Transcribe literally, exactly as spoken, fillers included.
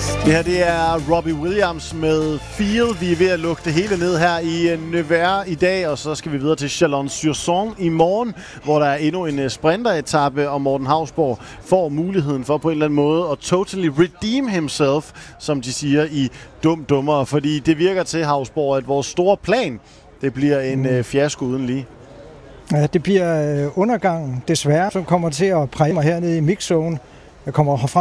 Det her det er Robbie Williams med Feel. Vi er ved at lukke det hele ned her i Nevers i dag, og så skal vi videre til Chalon-sur-Saône i morgen, hvor der er endnu en sprinteretappe, og Morten Hausborg får muligheden for på en eller anden måde at totally redeem himself, som de siger i Dum Dummere, fordi det virker til, Hausborg, at vores store plan, det bliver en mm. fiasko uden lige. Ja, det bliver undergangen, desværre, som kommer til at præge mig hernede i mixzone. Jeg kommer herfra